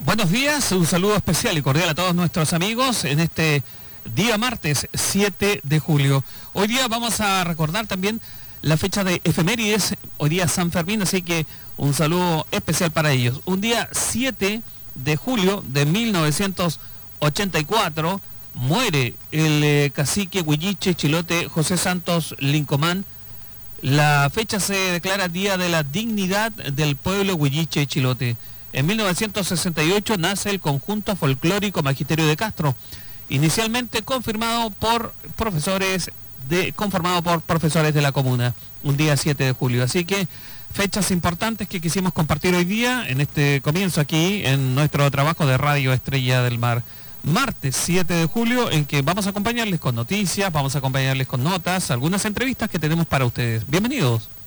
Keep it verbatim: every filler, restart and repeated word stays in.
Buenos días, un saludo especial y cordial a todos nuestros amigos en este día martes siete de julio. Hoy día vamos a recordar también la fecha de efemérides, hoy día San Fermín, así que un saludo especial para ellos. Un día siete de julio de mil novecientos ochenta y cuatro muere el eh, cacique huilliche chilote José Santos Lincomán. La fecha se declara Día de la Dignidad del Pueblo Huilliche Chilote. En mil novecientos sesenta y ocho nace el conjunto folclórico Magisterio de Castro, inicialmente confirmado por profesores de, conformado por profesores de la comuna, un día siete de julio. Así que fechas importantes que quisimos compartir hoy día en este comienzo aquí en nuestro trabajo de Radio Estrella del Mar. Martes siete de julio, en que vamos a acompañarles con noticias, vamos a acompañarles con notas, algunas entrevistas que tenemos para ustedes. Bienvenidos.